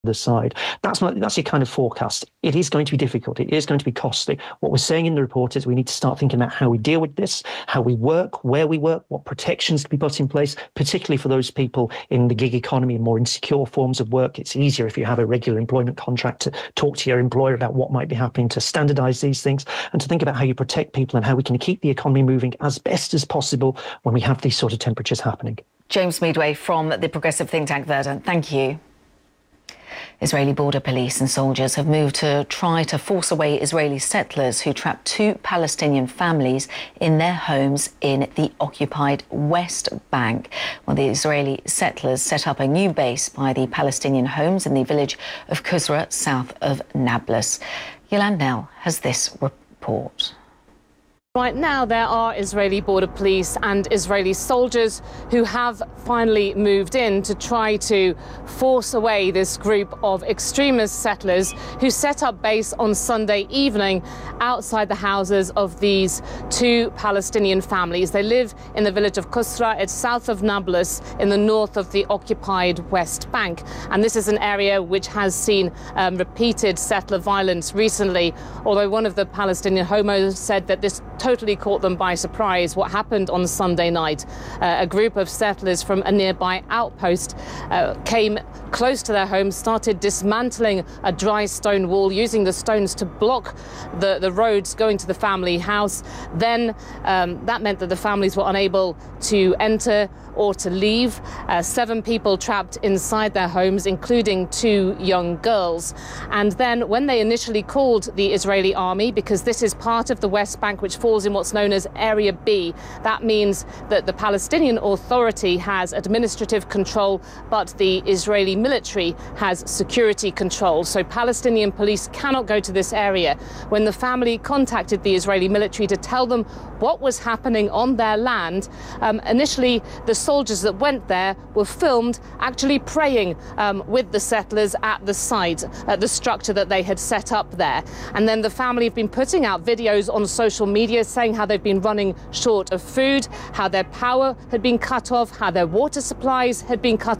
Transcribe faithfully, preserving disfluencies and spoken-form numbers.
the side. That's not, that's your kind of forecast. It is going to be difficult. It is going to be costly. What we're saying in the report is we need to start thinking about how we deal with this, how we work, where we work, what protections to be put in place, particularly for those people in the gig economy and more insecure forms of work. It's easier if you have a regular employment contract to talk to your employer about what might be happening, to standardise these things, and to think about how you protect people and how we can keep the economy moving as best as possible when we have these sort of temperatures happening. James Meadway from the progressive think tank Verdant. Thank you. Israeli border police and soldiers have moved to try to force away Israeli settlers who trapped two Palestinian families in their homes in the occupied West Bank. Well, the Israeli settlers set up a new base by the Palestinian homes in the village of Kusra, south of Nablus. Yolande Knell has this report. Right now, there are Israeli border police and Israeli soldiers who have finally moved in to try to force away this group of extremist settlers who set up base on Sunday evening outside the houses of these two Palestinian families. They live in the village of Kusra. It's south of Nablus in the north of the occupied West Bank. And this is an area which has seen um, repeated settler violence recently, although one of the Palestinian homos said that this totally caught them by surprise. What happened on Sunday night? Uh, a group of settlers from a nearby outpost uh, came close to their homes, started dismantling a dry stone wall, using the stones to block the, the roads going to the family house. Then um, that meant that the families were unable to enter or to leave. Uh, seven people trapped inside their homes, including two young girls. And then when they initially called the Israeli army, because this is part of the West Bank which falls in what's known as Area B, that means that the Palestinian Authority has administrative control, but the Israeli military has security control. So Palestinian police cannot go to this area. When the family contacted the Israeli military to tell them what was happening on their land, um, initially the soldiers that went there were filmed actually praying um, with the settlers at the site, at the structure that they had set up there. And then the family have been putting out videos on social media saying how they've been running short of food, how their power had been cut off, how their water supplies had been cut